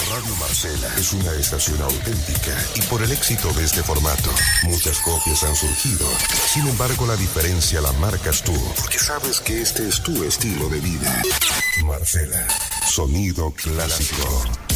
Radio Marcela es una estación auténtica y por el éxito de este formato, muchas copias han surgido. Sin embargo, la diferencia la marcas tú, porque sabes que este es tu estilo de vida. Marcela, sonido clásico.